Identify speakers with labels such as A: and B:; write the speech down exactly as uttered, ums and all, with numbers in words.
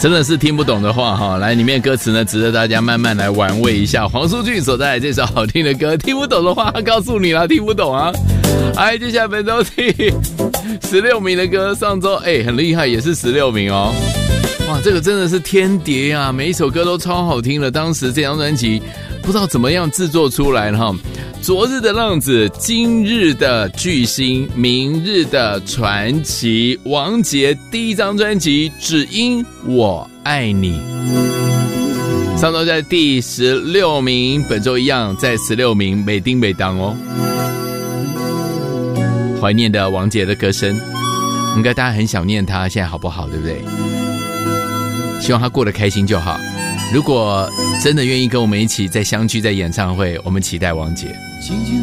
A: 真的是听不懂的话哈，来，里面歌词呢值得大家慢慢来玩味一下。黄舒骏所带来这首好听的歌，听不懂的话告诉你啦，听不懂啊。哎，接下来本周第十六名的歌，上周哎很厉害，也是十六名哦。哇，这个真的是天碟啊，每一首歌都超好听的。当时这张专辑不知道怎么样制作出来哈。昨日的浪子，今日的巨星，明日的传奇，王杰第一张专辑《只因我爱你》，上周在第十六名，本周一样在十六名，美丁美当哦。怀念的王杰的歌声，应该大家很想念他，现在好不好？对不对？希望他过得开心就好。如果真的愿意跟我们一起再相聚在演唱会，我们期待王杰。